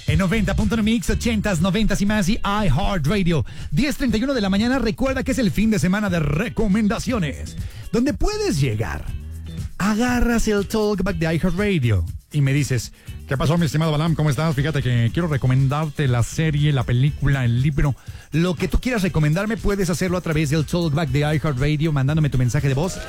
En 90.1 Mix, 80s, 90s y más y iHeartRadio. 10:31 de la mañana. Recuerda que es el fin de semana de recomendaciones, donde puedes llegar. Agarras el Talkback de iHeartRadio y me dices: ¿qué pasó, mi estimado Balam? ¿Cómo estás? Fíjate que quiero recomendarte la serie, la película, el libro. Lo que tú quieras recomendarme, puedes hacerlo a través del Talkback de iHeartRadio, mandándome tu mensaje de voz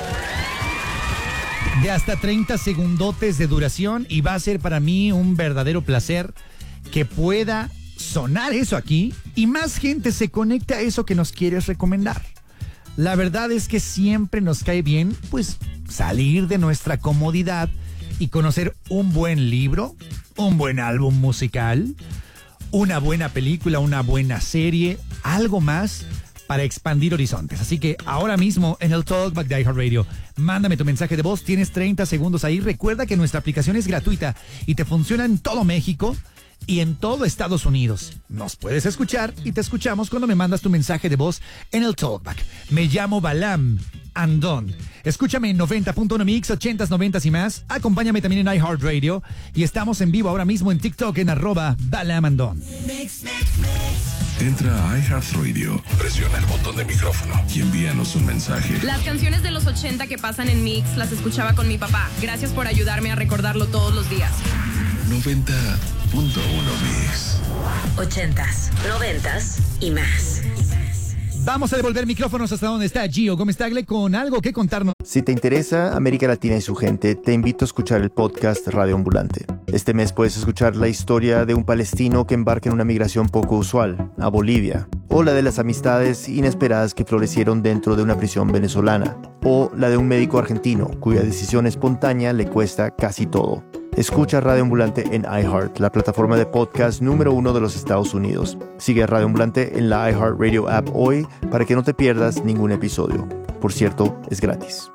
de hasta 30 segundotes de duración, y va a ser para mí un verdadero placer que pueda sonar eso aquí y más gente se conecte a eso que nos quieres recomendar. La verdad es que siempre nos cae bien, pues, salir de nuestra comodidad y conocer un buen libro, un buen álbum musical, una buena película, una buena serie, algo más para expandir horizontes. Así que ahora mismo en el Talkback de iHeartRadio, mándame tu mensaje de voz, tienes 30 segundos ahí. Recuerda que nuestra aplicación es gratuita y te funciona en todo México y en todo Estados Unidos. Nos puedes escuchar y te escuchamos cuando me mandas tu mensaje de voz en el Talkback. Me llamo Balam Andón. Escúchame en 90.1 Mix, 80s, 90s y más. Acompáñame también en iHeartRadio y estamos en vivo ahora mismo en TikTok en @BalamAndón. Entra a iHeartRadio, presiona el botón de micrófono y envíanos un mensaje. Las canciones de los 80 que pasan en Mix las escuchaba con mi papá. Gracias por ayudarme a recordarlo todos los días. 90.1 Mix. 80s, 90s y más. Vamos a devolver micrófonos hasta donde está Gio Gómez Tagle con algo que contarnos. Si te interesa América Latina y su gente, te invito a escuchar el podcast Radio Ambulante. Este mes puedes escuchar la historia de un palestino que embarca en una migración poco usual, a Bolivia, o la de las amistades inesperadas que florecieron dentro de una prisión venezolana, o la de un médico argentino cuya decisión espontánea le cuesta casi todo. Escucha Radio Ambulante en iHeart, la plataforma de podcast número 1 de los Estados Unidos. Sigue a Radio Ambulante en la iHeartRadio app hoy para que no te pierdas ningún episodio. Por cierto, es gratis.